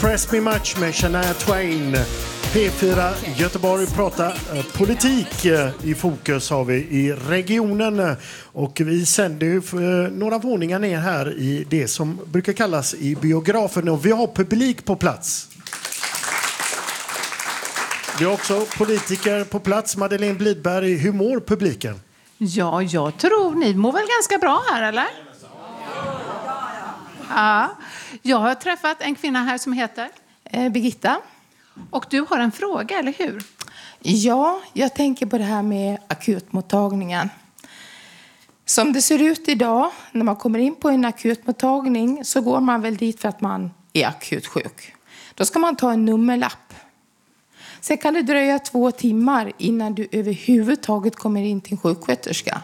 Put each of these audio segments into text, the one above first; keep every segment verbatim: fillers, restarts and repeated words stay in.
Press Me Much med Shania Twain. P fyra Göteborg pratar eh, politik. Eh, I fokus har vi i regionen. Och vi sänder ju eh, några våningar ner här i det som brukar kallas i biografen. Och vi har publik på plats. Vi har också politiker på plats. Madeleine Blidberg, hur mår publiken? Ja, jag tror ni mår väl ganska bra här, eller? Ja. Jag har träffat en kvinna här som heter eh, Birgitta. Och du har en fråga, eller hur? Ja, jag tänker på det här med akutmottagningen. Som det ser ut idag, när man kommer in på en akutmottagning så går man väl dit för att man är akut sjuk. Då ska man ta en nummerlapp. Sen kan det dröja två timmar innan du överhuvudtaget kommer in till en sjuksköterska.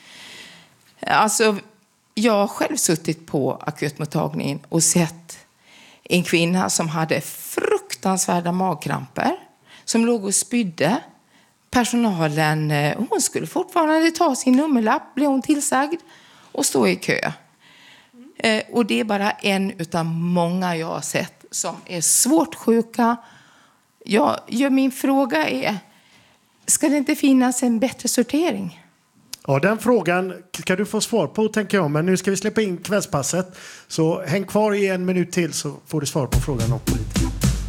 Alltså, jag har själv suttit på akutmottagningen och sett en kvinna som hade fruktansvärda magkramper. Som låg och spydde. Personalen, hon skulle fortfarande ta sin nummerlapp, blev hon tillsagd, och stå i kö. Mm. Och det är bara en utav många jag har sett som är svårt sjuka. Ja, min fråga är, ska det inte finnas en bättre sortering? Ja, den frågan kan du få svar på, tänker jag. Men nu ska vi släppa in kvällspasset. Så häng kvar i en minut till så får du svar på frågan om politik.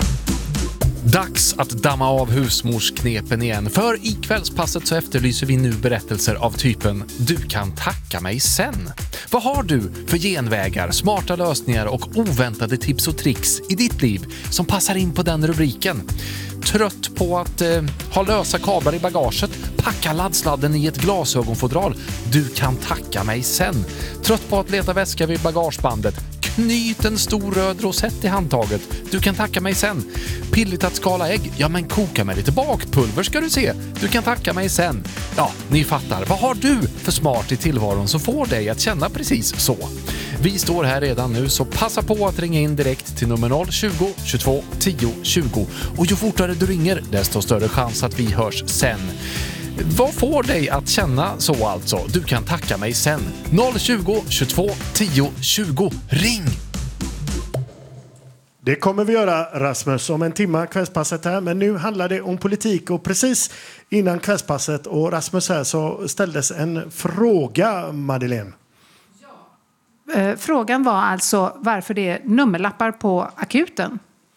Dags att damma av husmorsknepen igen. För i kvällspasset så efterlyser vi nu berättelser av typen du kan tacka mig sen. Vad har du för genvägar, smarta lösningar och oväntade tips och tricks i ditt liv som passar in på den rubriken? Trött på att eh, ha lösa kablar i bagaget? Packa laddsladden i ett glasögonfodral. Du kan tacka mig sen. Trött på att leta väska vid bagagebandet? Knyt en stor röd rosett i handtaget. Du kan tacka mig sen. Pilligt att skala ägg? Ja, men koka med lite bakpulver ska du se. Du kan tacka mig sen. Ja, ni fattar. Vad har du för smart i tillvaron som får dig att känna precis så? Vi står här redan nu, så passa på att ringa in direkt till nummer noll tjugo, tjugotvå, tio, tjugo. Och ju fortare du ringer, desto större chans att vi hörs sen. Vad får dig att känna så alltså? Du kan tacka mig sen. noll tjugo, tjugotvå, tio, tjugo. Ring! Det kommer vi göra, Rasmus, om en timme, kvällspasset här. Men nu handlar det om politik, och precis innan kvällspasset och Rasmus här så ställdes en fråga, Madeleine. Ja. Eh, frågan var alltså varför det är nummerlappar på akuten.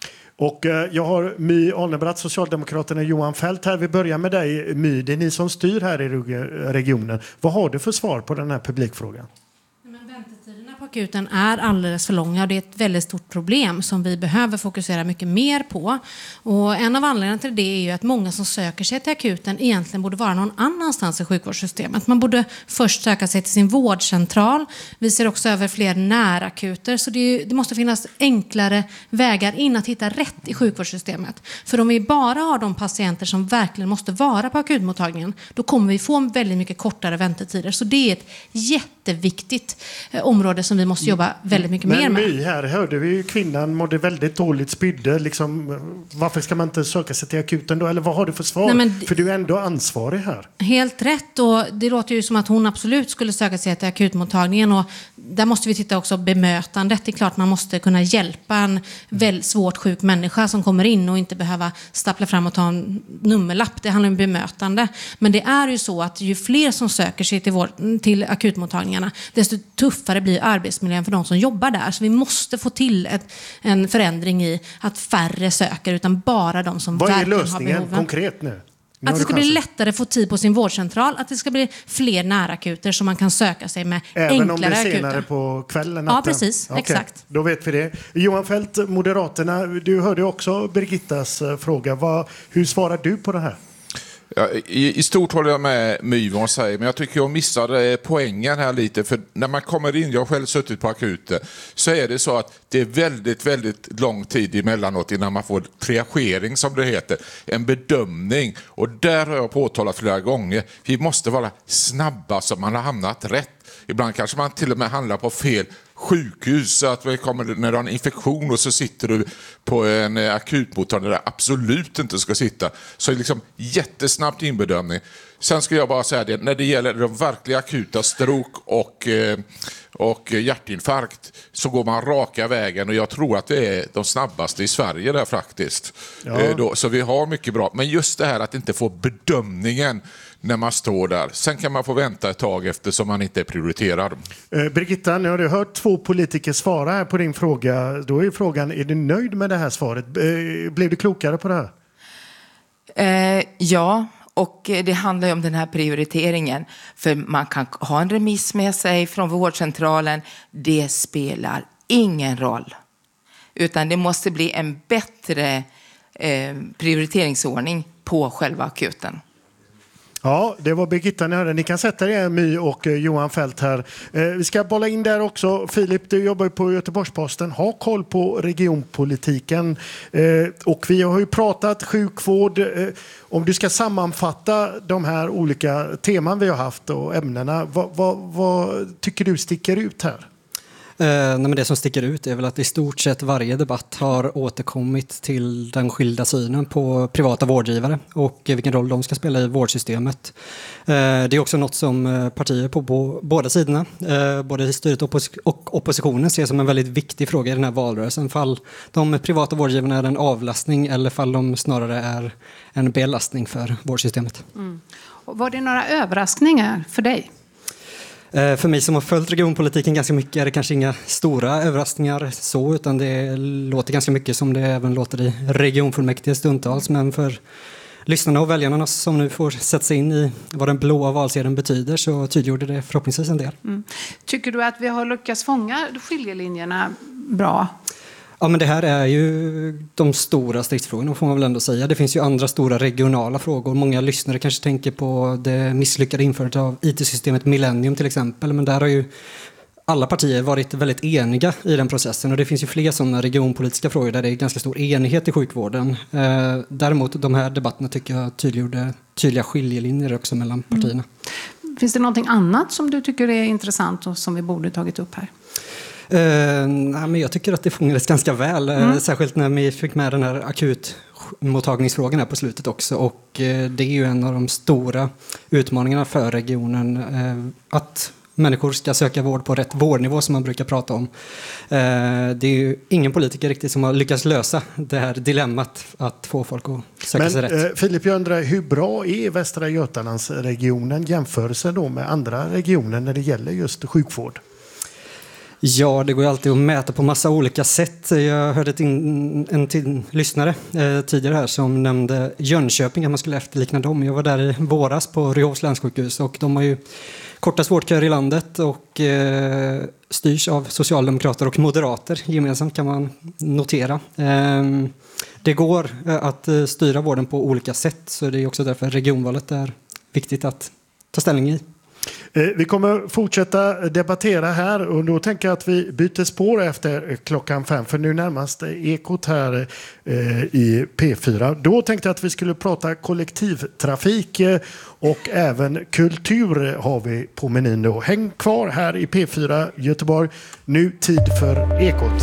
Och eh, jag har My Alnebratt, Socialdemokraterna, Johan Fält här. Vi börjar med dig, My. Det är ni som styr här i regionen. Vad har du för svar på den här publikfrågan? Men väntetiderna på akuten är alldeles för långa, och det är ett väldigt stort problem som vi behöver fokusera mycket mer på. Och en av anledningarna till det är ju att många som söker sig till akuten egentligen borde vara någon annanstans i sjukvårdssystemet. Man borde först söka sig till sin vårdcentral. Vi ser också över fler närakuter, så det, är ju, det måste finnas enklare vägar in att hitta rätt i sjukvårdssystemet. För om vi bara har de patienter som verkligen måste vara på akutmottagningen, då kommer vi få väldigt mycket kortare väntetider. Så det är ett jätteviktigt eh, område som vi måste jobba väldigt mycket Men mer med. My, här hörde vi ju kvinnan mådde väldigt dåligt, spydde. Liksom, varför ska man inte söka sig till akuten då? Eller vad har du för svar? Nej, men, för du är ändå ansvarig här. Helt rätt, och det låter ju som att hon absolut skulle söka sig till akutmottagningen, och där måste vi titta också på bemötandet. Det är klart man måste kunna hjälpa en väldigt svårt sjuk människa som kommer in och inte behöva stappla fram och ta en nummerlapp. Det handlar om bemötande. Men det är ju så att ju fler som söker sig till, vår, till akutmottagningarna, desto tuffare blir arbetsmiljön för de som jobbar där. Så vi måste få till ett, en förändring i att färre söker, utan bara de som Vad verkligen har behoven. Vad är lösningen konkret nu? Att det ska bli lättare att få tid på sin vårdcentral. Att det ska bli fler närakuter som man kan söka sig med. Även enklare om det är senare akuter. På kvällen? Ja, precis. Okay, exakt. Då vet vi det. Johan Fält, Moderaterna. Du hörde också Birgittas fråga. Vad, hur svarar du på det här? Ja, i, I stort håller jag med My vad hon säger, men jag tycker jag missade poängen här lite. För när man kommer in, jag har själv suttit på akuten, så är det så att det är väldigt, väldigt lång tid emellanåt innan man får triagering, som det heter. En bedömning. Och där har jag påtalat flera gånger. Vi måste vara snabba så man har hamnat rätt. Ibland kanske man till och med handlar på fel sjukhus, så att vi kommer när du har en infektion och så sitter du på en akutmottagning där absolut inte ska sitta. Så liksom jättesnabbt inbedömning. Sen ska jag bara säga det, när det gäller de verkliga akuta stroke och, och hjärtinfarkt så går man raka vägen och jag tror att det är de snabbaste i Sverige där faktiskt. Ja. Eh, då, så vi har mycket bra. Men just det här att inte få bedömningen när man står där. Sen kan man få vänta ett tag eftersom man inte är prioriterad. Eh, Birgitta, nu har du hört två politiker svara här på din fråga. Då är frågan, är du nöjd med det här svaret? Eh, blev du klokare på det här? Eh, ja, och det handlar ju om den här prioriteringen. För man kan ha en remiss med sig från vårdcentralen. Det spelar ingen roll. Utan det måste bli en bättre eh, prioriteringsordning på själva akuten. Ja, det var Birgitta ni hörde. Ni kan sätta er, My och Johan Fält här. Eh, vi ska bolla in där också. Filip, du jobbar på Göteborgs-Posten. Ha koll på regionpolitiken. Eh, och vi har ju pratat sjukvård. Eh, om du ska sammanfatta de här olika teman vi har haft och ämnena, vad, vad, vad tycker du sticker ut här? Eh, nej, men det som sticker ut är väl att i stort sett varje debatt har återkommit till den skilda synen på privata vårdgivare och vilken roll de ska spela i vårdsystemet. Eh, det är också något som partier på bo- båda sidorna, eh, både i styret och, oppos- och oppositionen, ser som en väldigt viktig fråga i den här valrörelsen. Fall de privata vårdgivarna är en avlastning eller fall de snarare är en belastning för vårdsystemet. Mm. Och var det några överraskningar för dig? För mig som har följt regionpolitiken ganska mycket är det kanske inga stora överraskningar så, utan det låter ganska mycket som det även låter i regionfullmäktige stundtals. Men för lyssnarna och väljarna som nu får sätta sig in i vad den blåa valsedeln betyder så tydliggjorde det förhoppningsvis en del. Mm. Tycker du att vi har lyckats fånga skiljelinjerna bra? Ja, men det här är ju de stora stridsfrågorna får man väl ändå säga. Det finns ju andra stora regionala frågor. Många lyssnare kanske tänker på det misslyckade införandet av I T-systemet Millennium till exempel. Men där har ju alla partier varit väldigt eniga i den processen. Och det finns ju fler sådana regionpolitiska frågor där det är ganska stor enighet i sjukvården. Eh, däremot de här debatterna tycker jag tydliggjorde tydliga skiljelinjer också mellan partierna. Mm. Finns det någonting annat som du tycker är intressant och som vi borde tagit upp här? Uh, nej, men jag tycker att det fångades ganska väl, mm. uh, särskilt när vi fick med den här akutmottagningsfrågan här på slutet också. Och uh, det är ju en av de stora utmaningarna för regionen, uh, att människor ska söka vård på rätt vårdnivå som man brukar prata om. Uh, det är ju ingen politiker riktigt som har lyckats lösa det här dilemmat att få folk att söka Men, sig rätt. Uh, Filip, jag undrar, hur bra är Västra Götalandsregionen jämförelse då med andra regioner när det gäller just sjukvård? Ja, det går ju alltid att mäta på massa olika sätt. Jag hörde ett in, en till, lyssnare eh, tidigare här som nämnde Jönköping, att man skulle efterlikna dem. Jag var där i våras på Ryhovs länssjukhus och de har ju kortast vårdköer i landet och eh, styrs av socialdemokrater och moderater gemensamt kan man notera. Eh, det går att styra vården på olika sätt, så det är också därför regionvalet är viktigt att ta ställning i. Vi kommer fortsätta debattera här och då tänker jag att vi byter spår efter klockan fem, för nu närmast Ekot här i P fyra. Då tänkte jag att vi skulle prata kollektivtrafik och även kultur har vi på menyn då. Häng kvar här i P fyra Göteborg. Nu tid för Ekot.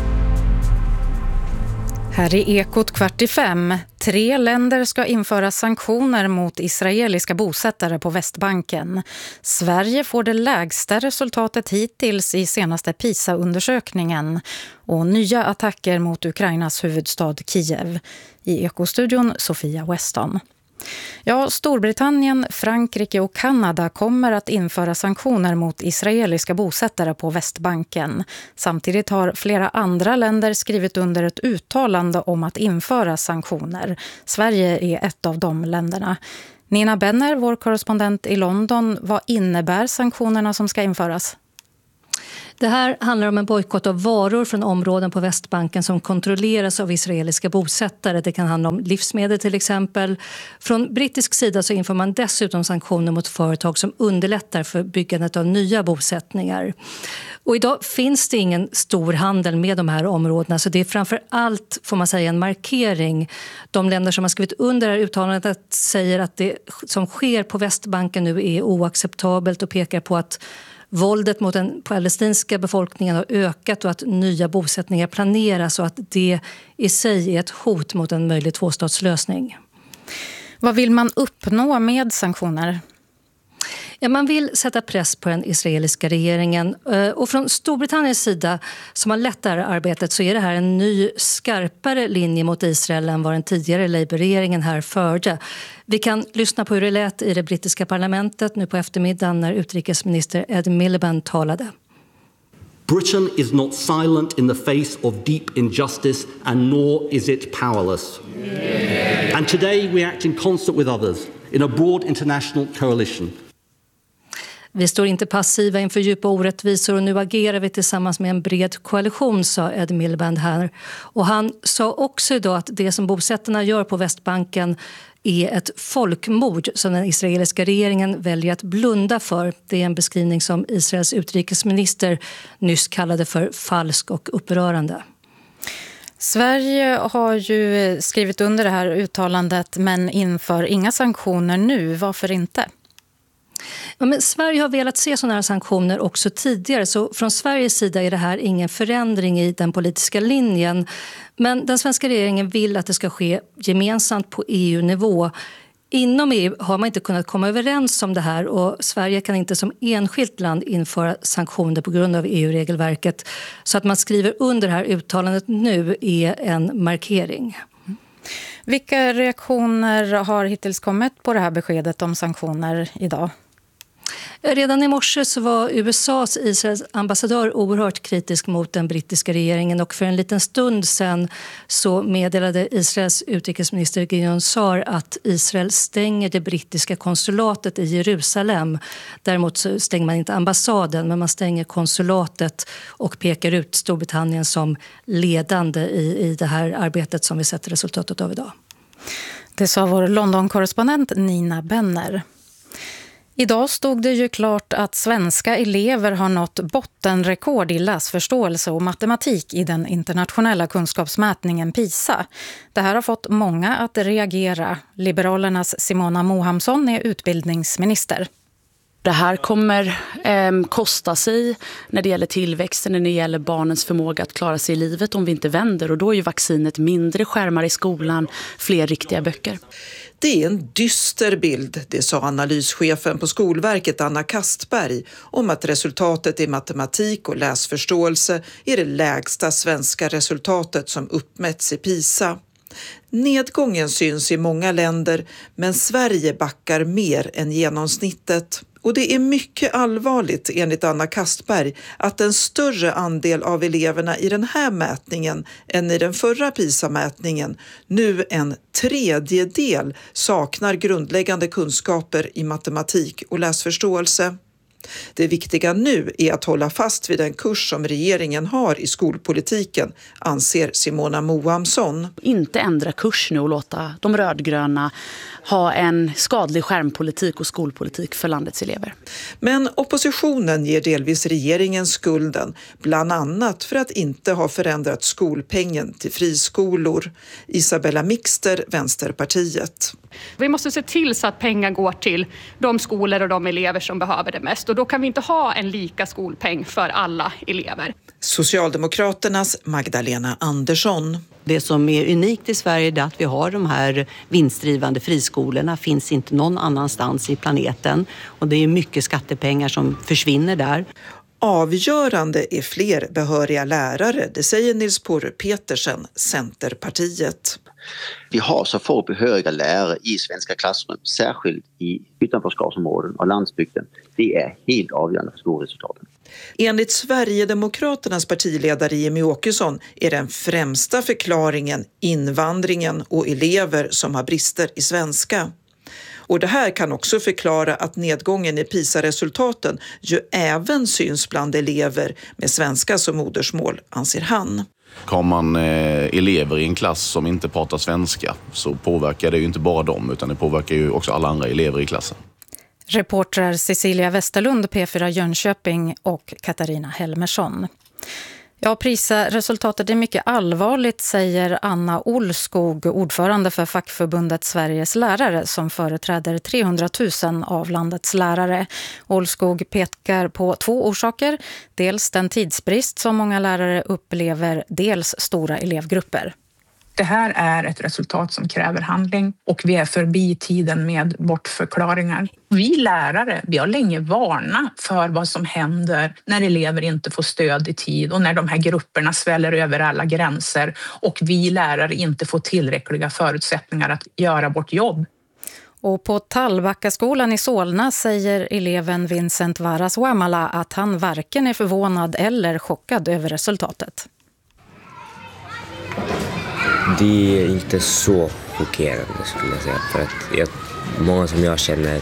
Här är Ekot kvart i fem. Tre länder ska införa sanktioner mot israeliska bosättare på Västbanken. Sverige får det lägsta resultatet hittills i senaste PISA-undersökningen. Och nya attacker mot Ukrainas huvudstad Kiev. I Ekostudion Sofia Weston. Ja, Storbritannien, Frankrike och Kanada kommer att införa sanktioner mot israeliska bosättare på Västbanken. Samtidigt har flera andra länder skrivit under ett uttalande om att införa sanktioner. Sverige är ett av de länderna. Nina Benner, vår korrespondent i London, vad innebär sanktionerna som ska införas? Det här handlar om en bojkott av varor från områden på Västbanken som kontrolleras av israeliska bosättare. Det kan handla om livsmedel till exempel. Från brittisk sida så inför man dessutom sanktioner mot företag som underlättar för byggandet av nya bosättningar. Och idag finns det ingen stor handel med de här områdena, så det är framför allt, får man säga, en markering. De länder som har skrivit under det här uttalandet säger att det som sker på Västbanken nu är oacceptabelt och pekar på att våldet mot den palestinska befolkningen har ökat och att nya bosättningar planeras och att det i sig är ett hot mot en möjlig tvåstatslösning. Vad vill man uppnå med sanktioner? Ja, man vill sätta press på den israeliska regeringen. Och från Storbritanniens sida, som har lett det här arbetet, så är det här en ny, skarpare linje mot Israel än vad den tidigare Labour-regeringen här förde. Vi kan lyssna på hur det lät i det brittiska parlamentet nu på eftermiddagen när utrikesminister Ed Miliband talade. Britain is not silent in the face of deep injustice, and nor is it powerless. Yeah. And today we act in concert with others in a broad international coalition. Vi står inte passiva inför djupa orättvisor och nu agerar vi tillsammans med en bred koalition, sa Ed Miliband här. Och han sa också idag att det som bosättarna gör på Västbanken är ett folkmord som den israeliska regeringen väljer att blunda för. Det är en beskrivning som Israels utrikesminister nyss kallade för falsk och upprörande. Sverige har ju skrivit under det här uttalandet men inför inga sanktioner nu. Varför inte? Ja, men Sverige har velat se sådana här sanktioner också tidigare, så från Sveriges sida är det här ingen förändring i den politiska linjen. Men den svenska regeringen vill att det ska ske gemensamt på E U-nivå. Inom E U har man inte kunnat komma överens om det här och Sverige kan inte som enskilt land införa sanktioner på grund av E U-regelverket. Så att man skriver under det här uttalandet nu är en markering. Vilka reaktioner har hittills kommit på det här beskedet om sanktioner idag? Redan i morse så var U S A:s Israels ambassadör oerhört kritisk mot den brittiska regeringen och för en liten stund sedan så meddelade Israels utrikesminister Gideon Sa'ar att Israel stänger det brittiska konsulatet i Jerusalem. Däremot så stänger man inte ambassaden men man stänger konsulatet och pekar ut Storbritannien som ledande i, i det här arbetet som vi sett resultatet av idag. Det sa vår London-korrespondent Nina Benner. Idag stod det ju klart att svenska elever har nått bottenrekord i läsförståelse och matematik i den internationella kunskapsmätningen PISA. Det här har fått många att reagera. Liberalernas Simona Mohamsson är utbildningsminister. Det här kommer eh, kosta sig när det gäller tillväxten, när det gäller barnens förmåga att klara sig i livet om vi inte vänder. Och då är ju vaccinet mindre skärmar i skolan, fler riktiga böcker. Det är en dyster bild, det sa analyschefen på Skolverket Anna Kastberg om att resultatet i matematik och läsförståelse är det lägsta svenska resultatet som uppmätts i PISA. Nedgången syns i många länder men Sverige backar mer än genomsnittet. Och det är mycket allvarligt enligt Anna Kastberg att en större andel av eleverna i den här mätningen än i den förra PISA-mätningen, nu en tredjedel, saknar grundläggande kunskaper i matematik och läsförståelse. Det viktiga nu är att hålla fast vid den kurs som regeringen har i skolpolitiken, anser Simona Mohamsson. Inte ändra kurs nu och låta de rödgröna ha en skadlig skärmpolitik och skolpolitik för landets elever. Men oppositionen ger delvis regeringen skulden, bland annat för att inte ha förändrat skolpengen till friskolor. Isabella Mixter, Vänsterpartiet. Vi måste se till så att pengar går till de skolor och de elever som behöver det mest. Och då kan vi inte ha en lika skolpeng för alla elever. Socialdemokraternas Magdalena Andersson. Det som är unikt i Sverige är att vi har de här vinstdrivande friskolorna. Finns inte någon annanstans i planeten. Och det är mycket skattepengar som försvinner där. Avgörande är fler behöriga lärare, det säger Nils Porre Petersen, Centerpartiet. Vi har så få behöriga lärare i svenska klassrum, särskilt i utanförskapsområden och landsbygden. Det är helt avgörande för skolresultaten. Enligt Sverigedemokraternas partiledare Jimmie Åkesson är den främsta förklaringen invandringen och elever som har brister i svenska. Och det här kan också förklara att nedgången i PISA-resultaten ju även syns bland elever med svenska som modersmål, anser han. Har man eh, elever i en klass som inte pratar svenska så påverkar det ju inte bara dem utan det påverkar ju också alla andra elever i klassen. Reportrar Cecilia Westerlund, P fyra Jönköping och Katarina Helmersson. Ja, PISA-resultatet är mycket allvarligt, säger Anna Olskog, ordförande för fackförbundet Sveriges lärare som företräder trehundratusen av landets lärare. Olskog pekar på två orsaker, dels den tidsbrist som många lärare upplever, dels stora elevgrupper. Det här är ett resultat som kräver handling och vi är förbi tiden med bortförklaringar. Vi lärare, vi har länge varnat för vad som händer när elever inte får stöd i tid och när de här grupperna sväller över alla gränser och vi lärare inte får tillräckliga förutsättningar att göra vårt jobb. Och på Tallbackaskolan i Solna säger eleven Vincent Varaswamala att han varken är förvånad eller chockad över resultatet. Det är inte så chockerande skulle jag säga, för att jag, många som jag känner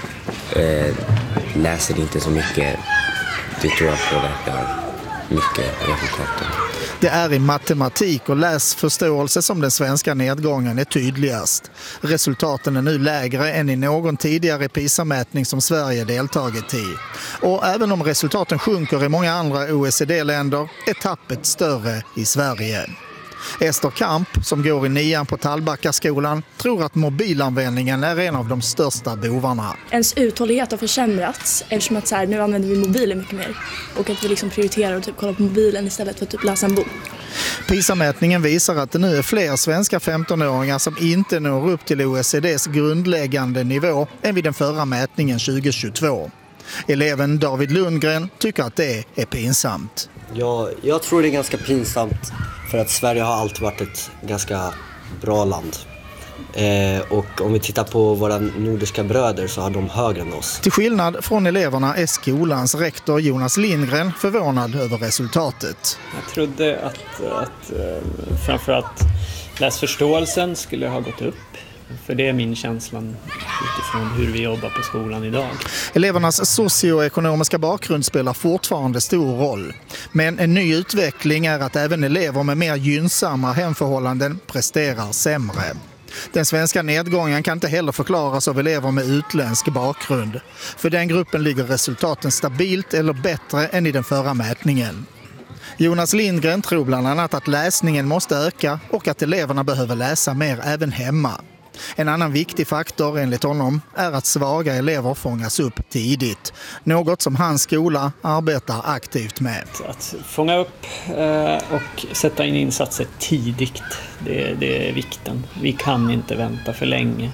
eh, läser inte så mycket. Det tror jag påverkar mycket resultaten. Det är i matematik och läsförståelse som den svenska nedgången är tydligast. Resultaten är nu lägre än i någon tidigare PISA-mätning som Sverige deltagit i. Och även om resultaten sjunker i många andra O E C D-länder är tappet större i Sverige. Ester Kamp, som går i nian på Tallbackaskolan, tror att mobilanvändningen är en av de största bovarna. Ens uthållighet har försämrats eftersom att så här, nu använder vi mobilen mycket mer. Och att vi liksom prioriterar att typ kolla på mobilen istället för att typ läsa en bok. PISA-mätningen visar att det nu är fler svenska femtonåringar som inte når upp till O E C D:s grundläggande nivå än vid den förra mätningen tjugohundratjugotvå. Eleven David Lundgren tycker att det är pinsamt. Ja, jag tror det är ganska pinsamt för att Sverige har alltid varit ett ganska bra land. Eh, och om vi tittar på våra nordiska bröder så har de högre än oss. Till skillnad från eleverna är skolans rektor Jonas Lindgren förvånad över resultatet. Jag trodde att, att framförallt läsförståelsen skulle ha gått upp. För det är min känsla utifrån hur vi jobbar på skolan idag. Elevernas socioekonomiska bakgrund spelar fortfarande stor roll. Men en ny utveckling är att även elever med mer gynnsamma hemförhållanden presterar sämre. Den svenska nedgången kan inte heller förklaras av elever med utländsk bakgrund. För den gruppen ligger resultaten stabilt eller bättre än i den förra mätningen. Jonas Lindgren tror bland annat att läsningen måste öka och att eleverna behöver läsa mer även hemma. En annan viktig faktor enligt honom är att svaga elever fångas upp tidigt. Något som hans skola arbetar aktivt med. Att fånga upp och sätta in insatser tidigt, det, det är vikten. Vi kan inte vänta för länge.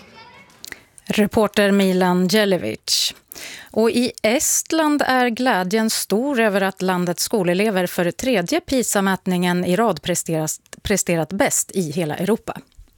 Reporter Milan Jelevic. Och i Estland är glädjen stor över att landets skolelever för tredje PISA-mätningen i rad presterat, presterat bäst i hela Europa.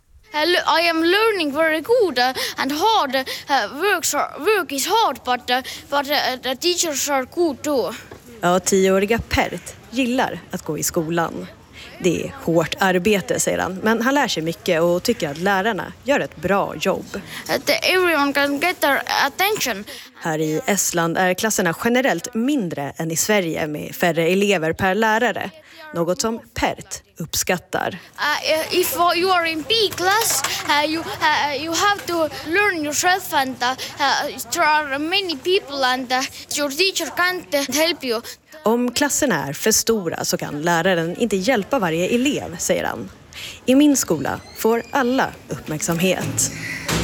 I am learning very good uh, and hard. Uh, works are, work is hard, but, uh, but uh, the teachers are good too. Ja, tioåriga Pert gillar att gå i skolan. Det är hårt arbete, säger han, men han lär sig mycket och tycker att lärarna gör ett bra jobb. That everyone can get their attention. Här i Estland är klasserna generellt mindre än i Sverige med färre elever per lärare. Något som Pert uppskattar. Uh, if you are in B class, uh, you, uh, you have to learn yourself and uh, uh, there are many people and uh, your teacher can't help you. Om klasserna är för stora så kan läraren inte hjälpa varje elev, säger han. I min skola får alla uppmärksamhet.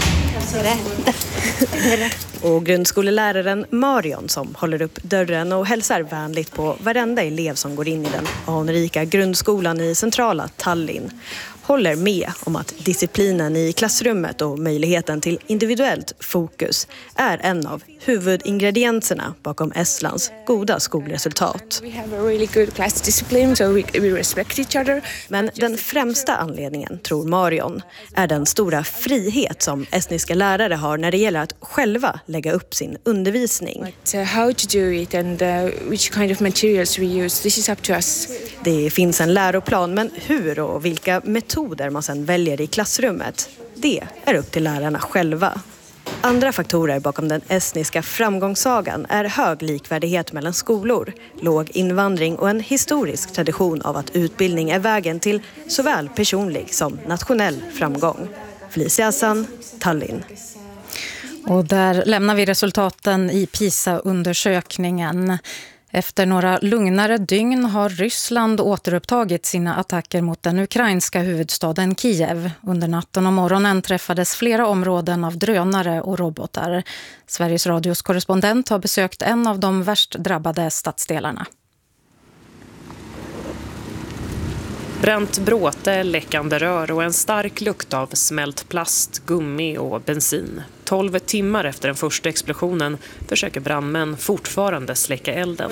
Och grundskoleläraren Marion, som håller upp dörren och hälsar vänligt på varenda elev som går in i den anrika grundskolan i centrala Tallinn, håller med om att disciplinen i klassrummet och möjligheten till individuellt fokus är en av huvudingredienserna bakom Estlands goda skolresultat. We have a really good class discipline, so we, we respect each other. Men den främsta anledningen, tror Marion, är den stora frihet som estniska lärare har när det gäller att själva lägga upp sin undervisning. But, uh, how to do it and uh, which kind of materials we use, this is up to us. Det finns en läroplan, men hur och vilka metoder man sedan väljer i klassrummet, det är upp till lärarna själva. Andra faktorer bakom den estniska framgångssagan är hög likvärdighet mellan skolor, låg invandring och en historisk tradition av att utbildning är vägen till såväl personlig som nationell framgång. Felicia Hassan, Tallinn. Och där lämnar vi resultaten i PISA-undersökningen. Efter några lugnare dygn har Ryssland återupptagit sina attacker mot den ukrainska huvudstaden Kiev. Under natten och morgonen träffades flera områden av drönare och robotar. Sveriges Radios korrespondent har besökt en av de värst drabbade stadsdelarna. Bränt bråte, läckande rör och en stark lukt av smält plast, gummi och bensin. Tolv timmar efter den första explosionen försöker brandmän fortfarande släcka elden.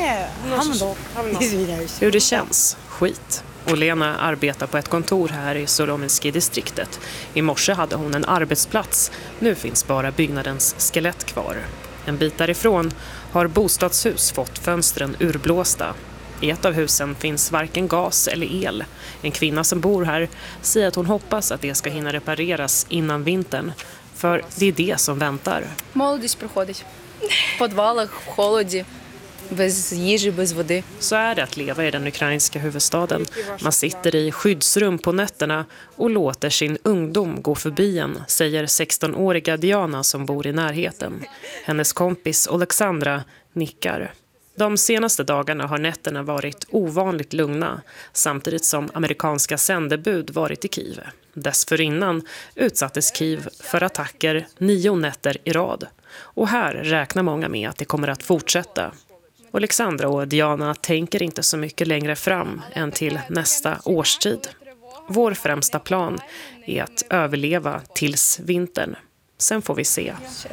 Hur det känns? Skit. Olena arbetar på ett kontor här i Solomenski-distriktet. I morse hade hon en arbetsplats. Nu finns bara byggnadens skelett kvar. En bit därifrån har bostadshus fått fönstren urblåsta. I ett av husen finns varken gas eller el. En kvinna som bor här säger att hon hoppas att det ska hinna repareras innan vintern. För det är det som väntar. Молодість проходить. В подвалах, в холоді, без їжі, без води. Så är det att leva i den ukrainska huvudstaden. Man sitter i skyddsrum på nätterna och låter sin ungdom gå förbi en, säger sexton-åriga Diana som bor i närheten. Hennes kompis Alexandra nickar. De senaste dagarna har nätterna varit ovanligt lugna, samtidigt som amerikanska sändebud varit i Kiev. Dessförinnan utsattes Kiev för attacker nio nätter i rad. Och här räknar många med att det kommer att fortsätta. Alexandra och Diana tänker inte så mycket längre fram än till nästa årstid. Vår främsta plan är att överleva tills vintern. Sen får vi se.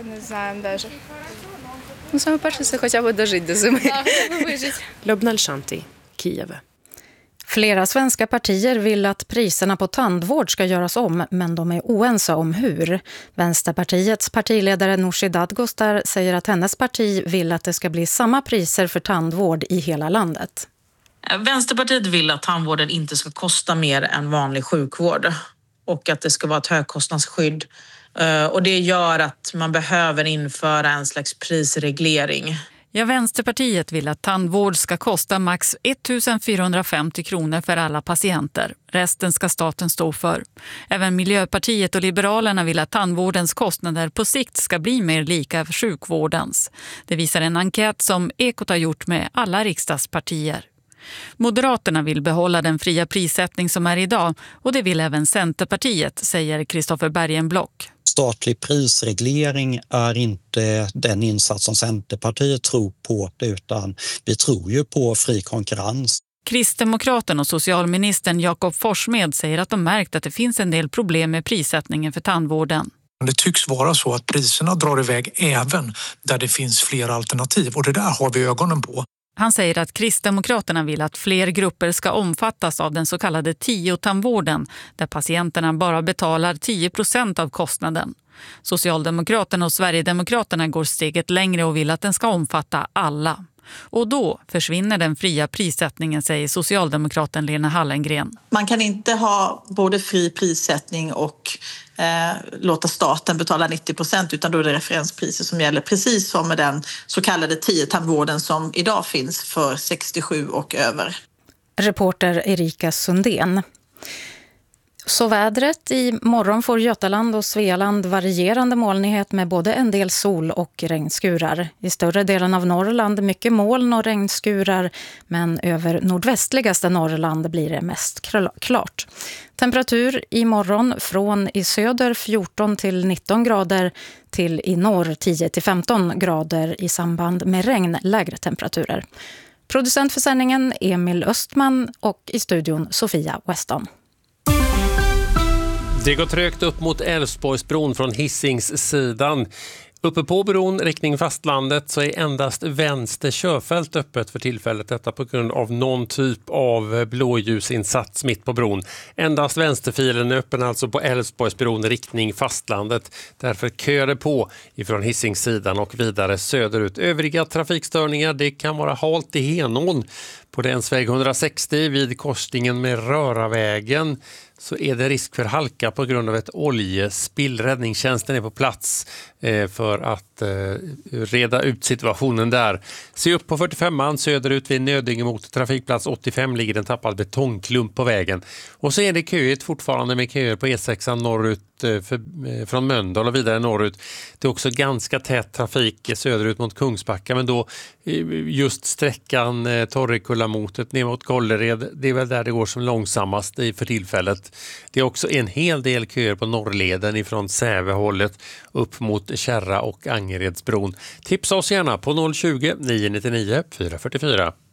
Lubnal Shanti, Kiev. Flera svenska partier vill att priserna på tandvård ska göras om, men de är oense om hur. Vänsterpartiets partiledare Nooshi Dadgostar säger att hennes parti vill att det ska bli samma priser för tandvård i hela landet. Vänsterpartiet vill att tandvården inte ska kosta mer än vanlig sjukvård och att det ska vara ett högkostnadsskydd. Och det gör att man behöver införa en slags prisreglering. Ja, Vänsterpartiet vill att tandvård ska kosta max ettusenfyrahundrafemtio kronor för alla patienter. Resten ska staten stå för. Även Miljöpartiet och Liberalerna vill att tandvårdens kostnader på sikt ska bli mer lika för sjukvårdens. Det visar en enkät som Ekot har gjort med alla riksdagspartier. Moderaterna vill behålla den fria prissättning som är idag och det vill även Centerpartiet, säger Kristoffer Bergenblock. Statlig prisreglering är inte den insats som Centerpartiet tror på, utan vi tror ju på fri konkurrens. Kristdemokraten och socialministern Jakob Forssmed säger att de märkt att det finns en del problem med prissättningen för tandvården. Det tycks vara så att priserna drar iväg även där det finns fler alternativ och det där har vi ögonen på. Han säger att Kristdemokraterna vill att fler grupper ska omfattas av den så kallade tio-tandvården där patienterna bara betalar tio procent av kostnaden. Socialdemokraterna och Sverigedemokraterna går steget längre och vill att den ska omfatta alla. Och då försvinner den fria prissättningen, säger socialdemokraten Lena Hallengren. Man kan inte ha både fri prissättning och eh, låta staten betala nittio procent utan då är det referenspriser som gäller, precis som med den så kallade tio-tandvården som idag finns för sextiosju och över. Reporter Erika Sundén. Så vädret: i morgon får Götaland och Svealand varierande molnighet med både en del sol och regnskurar. I större delen av Norrland mycket moln och regnskurar, men över nordvästligaste Norrland blir det mest klart. Temperatur i morgon från i söder fjorton till nitton grader till i norr tio till femton grader i samband med regn, lägre temperaturer. Producent för sändningen Emil Östman och i studion Sofia Weston. Det går trögt upp mot Älvsborgsbron från Hisingssidan. Uppe på bron, riktning fastlandet, så är endast vänster körfält öppet för tillfället. Detta på grund av någon typ av blåljusinsats mitt på bron. Endast vänsterfilen är öppen alltså på Älvsborgsbron, riktning fastlandet. Därför kör det på ifrån Hisingssidan och vidare söderut. Övriga trafikstörningar, det kan vara halt i Henån på länsväg etthundrasextio vid korsningen med Röravägen. Så är det risk för halka på grund av ett oljespill. Räddningstjänsten är på plats eh, för att eh, reda ut situationen där. Se upp på fyrtiofemman söderut vid Nödinge mot trafikplats åttiofem ligger en tappad betongklump på vägen. Och så är det köigt fortfarande med köer på E sexan norrut eh, för, eh, från Mölndal och vidare norrut. Det är också ganska tät trafik söderut mot Kungsbacka, men då eh, just sträckan eh, Torrekulla-motet ner mot Kållered, det är väl där det går som långsammast i för tillfället. Det är också en hel del köer på norrleden ifrån Sävehållet upp mot Kärra och Angeredsbron. Tipsa oss gärna på noll tjugo, nio nio nio, fyra fyra fyra.